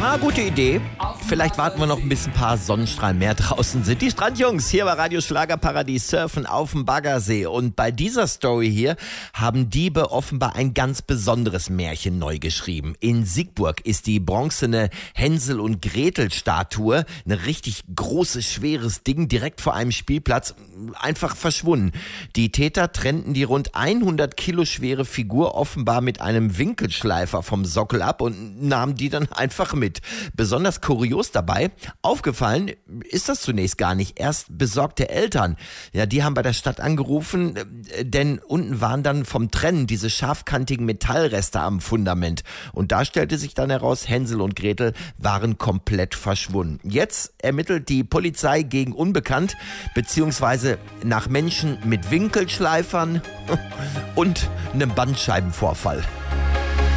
Gute Idee. Vielleicht warten wir noch ein bisschen ein paar Sonnenstrahlen mehr draußen sind. Die Strandjungs hier bei Radio Schlagerparadies surfen auf dem Baggersee. Und bei dieser Story hier haben Diebe offenbar ein ganz besonderes Märchen neu geschrieben. In Siegburg ist die bronzene Hänsel- und Gretel-Statue, ein richtig großes, schweres Ding, direkt vor einem Spielplatz, einfach verschwunden. Die Täter trennten die rund 100 Kilo schwere Figur offenbar mit einem Winkelschleifer vom Sockel ab und nahmen die dann einfach mit. Besonders kurios dabei, aufgefallen ist das zunächst gar nicht. Erst besorgte Eltern, ja, die haben bei der Stadt angerufen, denn unten waren dann vom Trennen diese scharfkantigen Metallreste am Fundament. Und da stellte sich dann heraus, Hänsel und Gretel waren komplett verschwunden. Jetzt ermittelt die Polizei gegen Unbekannt, beziehungsweise nach Menschen mit Winkelschleifern und einem Bandscheibenvorfall.